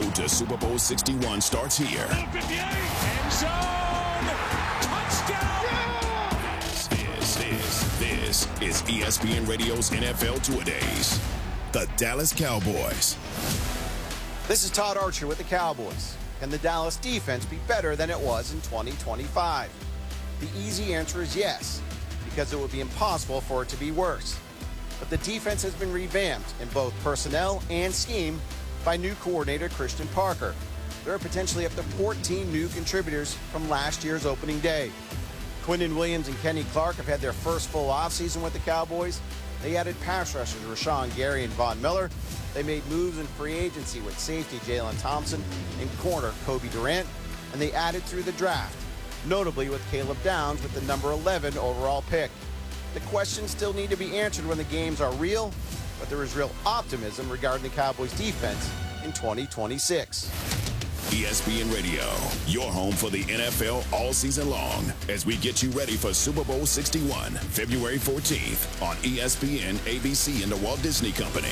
road to Super Bowl 61 starts here. 58, end zone, touchdown! This is ESPN Radio's NFL Two-A-Days. The Dallas Cowboys. This is Todd Archer with the Cowboys. Can the Dallas defense be better than it was in 2025? The easy answer is yes, because it would be impossible for it to be worse. But the defense has been revamped in both personnel and scheme by new coordinator Christian Parker. There are potentially up to 14 new contributors from last year's opening day. Quinnen Williams and Kenny Clark have had their first full offseason with the Cowboys. They added pass rushers Rashawn Gary and Von Miller. They made moves in free agency with safety Jalen Thompson and corner Kobe Durant. And they added through the draft, notably with Caleb Downs with the number 11 overall pick. The questions still need to be answered when the games are real, but there is real optimism regarding the Cowboys defense in 2026. ESPN Radio, your home for the NFL all season long, as we get you ready for Super Bowl 61, February 14th on ESPN, ABC, and the Walt Disney Company.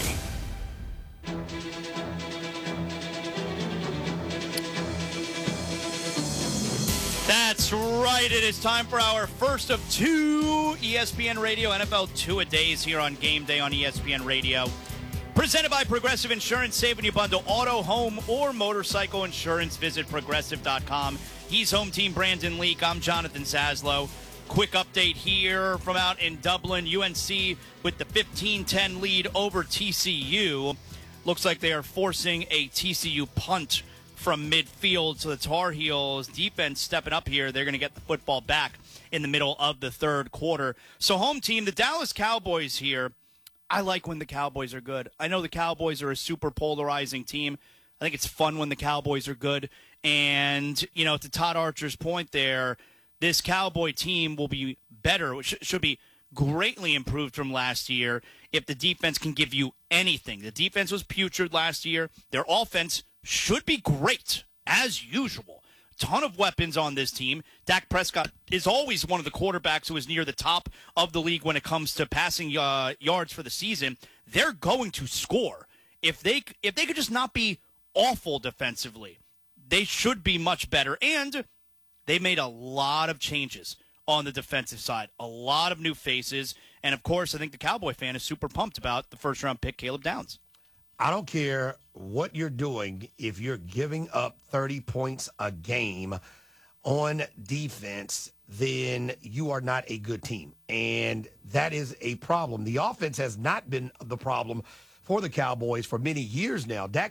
That's right. It is time for our first of two ESPN Radio NFL Two-A-Days here on Game Day on ESPN Radio. Presented by Progressive Insurance. Save when you bundle auto, home, or motorcycle insurance. Visit Progressive.com. He's home team Brandon Leak. I'm Jonathan Zaslow. Quick update here from out in Dublin. UNC with the 15-10 lead over TCU. Looks like they are forcing a TCU punt from midfield. So the Tar Heels defense stepping up here. They're going to get the football back in the middle of the third quarter. So home team, the Dallas Cowboys here. I like when the Cowboys are good. I know the Cowboys are a super polarizing team. I think it's fun when the Cowboys are good. And, you know, to Todd Archer's point there, this Cowboy team will be better, should be greatly improved from last year if the defense can give you anything. The defense was putrid last year. Their offense should be great, as usual. Ton of weapons on this team. Dak Prescott is always one of the quarterbacks who is near the top of the league when it comes to passing yards for the season. They're going to score. If they could just not be awful defensively, they should be much better. And they made a lot of changes on the defensive side. A lot of new faces. And, of course, I think the Cowboy fan is super pumped about the first-round pick, Caleb Downs. I don't care what you're doing if you're giving up 30 points a game on defense, then you are not a good team. And that is a problem. The offense has not been the problem for the Cowboys for many years now. Dak